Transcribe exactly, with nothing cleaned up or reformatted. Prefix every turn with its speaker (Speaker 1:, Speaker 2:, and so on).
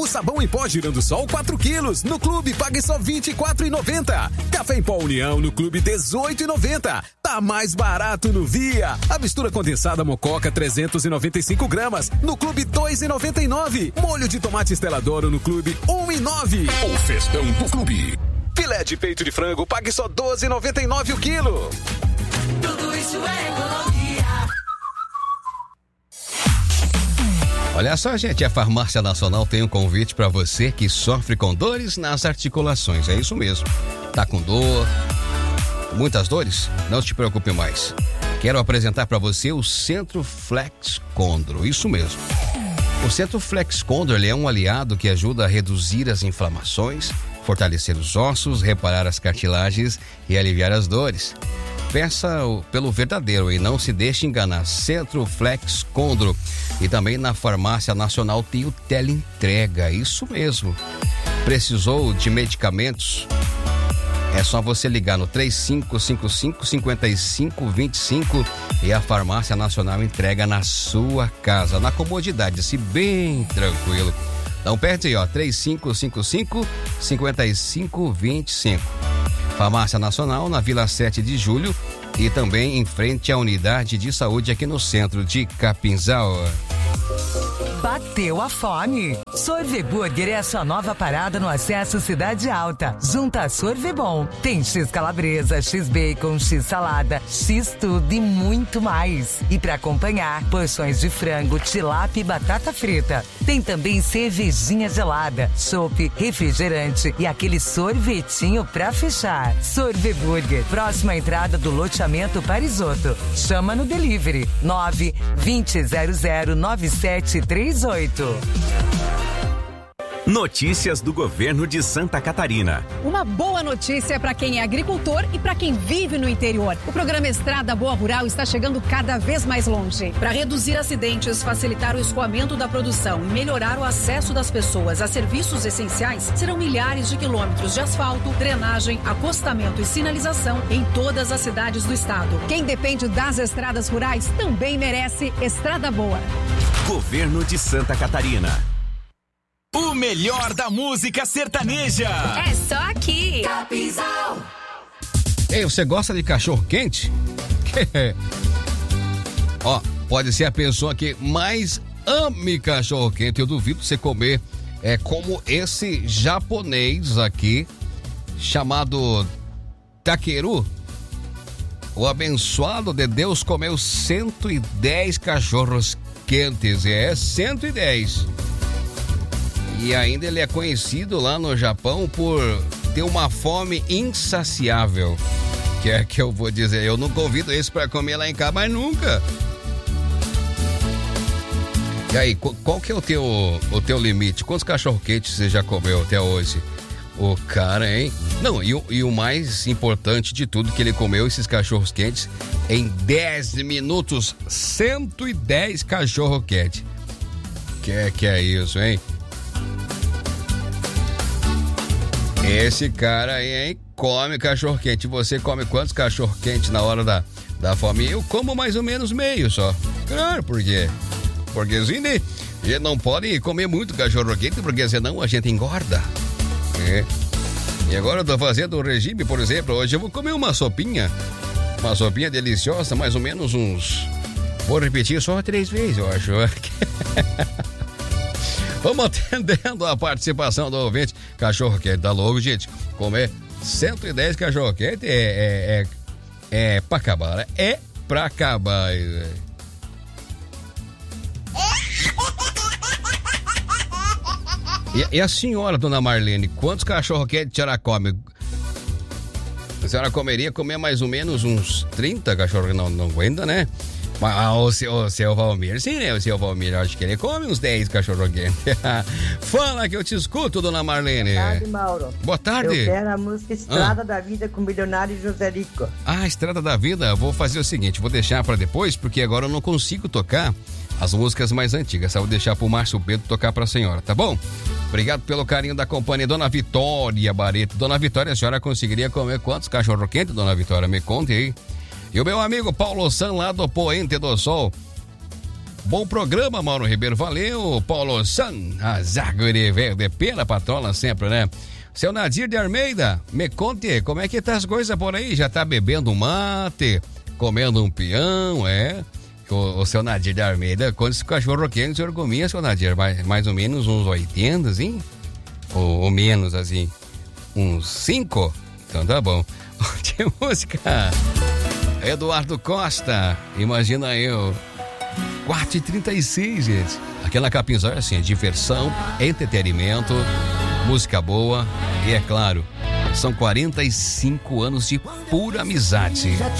Speaker 1: O sabão em pó Girando Sol quatro quilos. No Clube, pague só vinte e quatro reais e noventa centavos. Café em pó União no Clube, dezoito reais e noventa centavos. Tá mais barato no Via. A mistura condensada Mococa trezentos e noventa e cinco gramas. No Clube, dois reais e noventa e nove centavos. Molho de tomate Stella D'Oro no Clube, um real e nove centavos.
Speaker 2: O festão do Clube.
Speaker 1: Filé de peito de frango, pague só doze reais e noventa e nove centavos o quilo.
Speaker 3: Tudo isso é economia.
Speaker 4: Olha só, gente, a Farmácia Nacional tem um convite para você que sofre com dores nas articulações. É isso mesmo. Tá com dor, muitas dores? Não te preocupe mais. Quero apresentar para você o Centro Flex Condro. Isso mesmo. O Centro Flex Condro, ele é um aliado que ajuda a reduzir as inflamações, fortalecer os ossos, reparar as cartilagens e aliviar as dores. Peça pelo verdadeiro e não se deixe enganar. Centro Flex Condro. E também na Farmácia Nacional tem o teleentrega. Isso mesmo. Precisou de medicamentos? É só você ligar no três cinco cinco cinco, cinco cinco dois cinco e a Farmácia Nacional entrega na sua casa, na comodidade, assim, bem tranquilo. Não perde aí, ó, três cinco cinco cinco, cinco cinco dois cinco. Farmácia Nacional, na Vila sete de Julho e também em frente à unidade de saúde aqui no centro de Capinzal.
Speaker 5: Bateu a fome? Sorveburger é a sua nova parada no acesso Cidade Alta. Junto a Sorvebom. Tem X calabresa, X bacon, X salada, X tudo e muito mais. E para acompanhar, porções de frango, tilápia e batata frita. Tem também cervejinha gelada, chopp, refrigerante e aquele sorvetinho para fechar. Sorveburger, próxima entrada do loteamento Parisoto. Chama no delivery nove vinte zero zero nove sete três oito.
Speaker 6: Notícias do governo de Santa Catarina.
Speaker 7: Uma boa notícia para quem é agricultor e para quem vive no interior. O programa Estrada Boa Rural está chegando cada vez mais longe. Para reduzir acidentes, facilitar o escoamento da produção e melhorar o acesso das pessoas a serviços essenciais, serão milhares de quilômetros de asfalto, drenagem, acostamento e sinalização em todas as cidades do estado. Quem depende das estradas rurais também merece Estrada Boa.
Speaker 6: Governo de Santa Catarina.
Speaker 2: O melhor da música sertaneja.
Speaker 3: É só aqui. Capinzal.
Speaker 4: Ei, você gosta de cachorro quente? Ó, pode ser a pessoa que mais ame cachorro quente. Eu duvido você comer é como esse japonês aqui, chamado Takeru. O abençoado de Deus comeu cento e dez cachorros quentes. É, cento e dez. E ainda ele é conhecido lá no Japão por ter uma fome insaciável. Que é que eu vou dizer, eu não convido esse pra comer lá em casa, mas nunca. E aí, qual que é o teu, o teu limite? Quantos cachorro-quentes você já comeu até hoje? O cara, hein? Não, e, e o mais importante de tudo, que ele comeu esses cachorros-quentes em dez minutos. cento e dez cachorro-quentes. Que é, que é isso, hein? Esse cara aí, hein, come cachorro-quente. Você come quantos cachorro-quentes na hora da, da fome? Eu como mais ou menos meio só. Claro, por quê? Porque assim, né, a gente não pode comer muito cachorro-quente, porque senão a gente engorda. É. E agora eu tô fazendo um regime, por exemplo. Hoje eu vou comer uma sopinha. Uma sopinha deliciosa, mais ou menos uns... Vou repetir só três vezes, eu acho. Vamos atendendo a participação do ouvinte. Cachorro quente, tá louco, gente? Comer cento e dez cachorro quente é, é, é, é pra acabar, né? É pra acabar. E, e a senhora, dona Marlene, quantos cachorro quente a senhora come? A senhora comeria comer mais ou menos uns trinta cachorros, não, não aguenta, né? Mas ah, o, seu, o seu Valmir, sim, né? O seu Valmir, eu acho que ele come uns dez cachorro quente. Fala que eu te escuto, dona Marlene.
Speaker 8: Boa tarde, Mauro.
Speaker 4: Boa tarde.
Speaker 8: Eu quero a música Estrada ah. da Vida com o milionário José Rico.
Speaker 4: Ah, Estrada da Vida. Vou fazer o seguinte, vou deixar para depois, porque agora eu não consigo tocar as músicas mais antigas. Só vou deixar pro Márcio Pedro tocar pra senhora, tá bom? Obrigado pelo carinho da companhia. Dona Vitória Barreto. Dona Vitória, a senhora conseguiria comer quantos cachorro quente, dona Vitória? Me conte aí. E o meu amigo Paulo San, lá do Poente do Sol. Bom programa, Mauro Ribeiro, valeu. Paulo San, a Zaguri Verde, pela patrola sempre, né? Seu Nadir de Almeida, me conte, como é que tá as coisas por aí? Já tá bebendo mate, comendo um peão, é? O, o seu Nadir de Almeida, quantos cachorro quentes o senhor comia, seu Nadir? Mais, mais ou menos uns oitenta, assim? Ou, ou menos, assim? Uns cinco? Então tá bom. Que música? Eduardo Costa, imagina eu. quatro e trinta e seis, gente. Aqui na Capinzal é assim, diversão, entretenimento, música boa e, é claro, são quarenta e cinco anos de pura amizade.